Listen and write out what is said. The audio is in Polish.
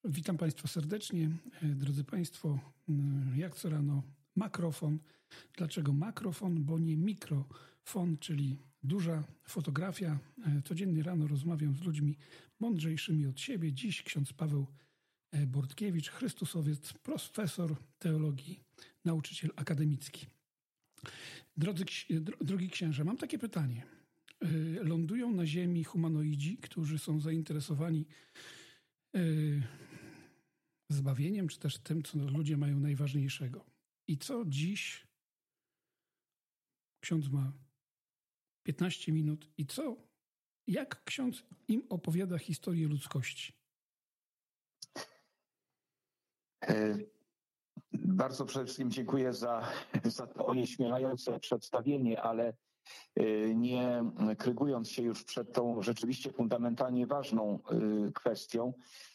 Witam Państwa serdecznie. Drodzy Państwo, jak co rano makrofon. Dlaczego makrofon? Bo nie mikrofon, czyli duża fotografia. Codziennie rano rozmawiam z ludźmi mądrzejszymi od siebie. Dziś ksiądz Paweł Bortkiewicz, chrystusowiec, profesor teologii, nauczyciel akademicki. Drogi księże, mam takie pytanie. Lądują na Ziemi humanoidzi, którzy są zainteresowani zbawieniem, czy też tym, co ludzie mają najważniejszego. I co dziś? Ksiądz ma 15 minut. I co? Jak ksiądz im opowiada historię ludzkości? Bardzo przede wszystkim dziękuję za to onieśmielające przedstawienie, ale nie krygując się już przed tą rzeczywiście fundamentalnie ważną kwestią,